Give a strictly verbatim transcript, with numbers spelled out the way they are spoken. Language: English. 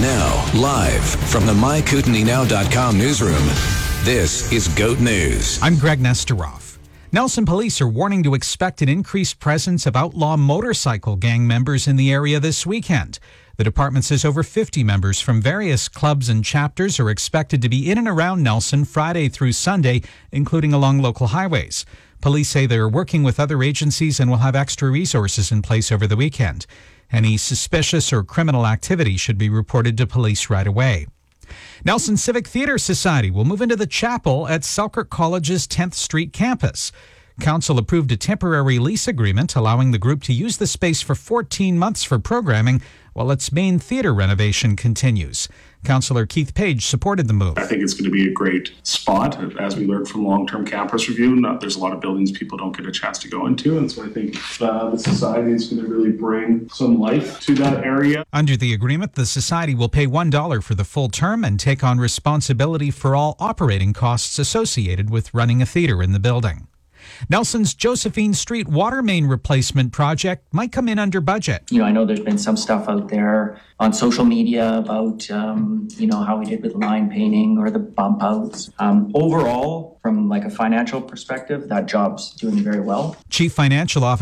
Now, live from the my kootenai now dot com newsroom, this is GOAT News. I'm Greg Nesteroff. Nelson police are warning to expect an increased presence of outlaw motorcycle gang members in the area this weekend. The department says over fifty members from various clubs and chapters are expected to be in and around Nelson Friday through Sunday, including along local highways. Police say they are working with other agencies and will have extra resources in place over the weekend. Any suspicious or criminal activity should be reported to police right away. Nelson Civic Theatre Society will move into the chapel at Selkirk College's tenth Street campus. Council approved a temporary lease agreement allowing the group to use the space for fourteen months for programming while its main theatre renovation continues. Councillor Keith Page supported the move. I think it's going to be a great spot. As we learned from long-term campus review, not, there's a lot of buildings people don't get a chance to go into, and so I think uh, the society is going to really bring some life to that area. Under the agreement, the society will pay one dollar for the full term and take on responsibility for all operating costs associated with running a theatre in the building. Nelson's Josephine Street water main replacement project might come in under budget. You know, I know there's been some stuff out there on social media about, um, you know, how we did with line painting or the bump outs. Um, overall, from like a financial perspective, that job's doing very well. Chief Financial Officer